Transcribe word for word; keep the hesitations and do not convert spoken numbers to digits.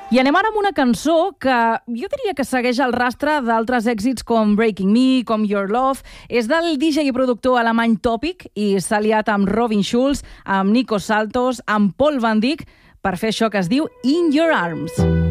I anem ara amb una cançó que jo diria que segueix el rastre d'altres èxits com Breaking Me, com Your Love. És del D J i productor alemany Topic i s'ha aliat amb Robin Schulz, amb Nico Saltos, amb Paul van Dyk per fer això que es diu In Your Arms.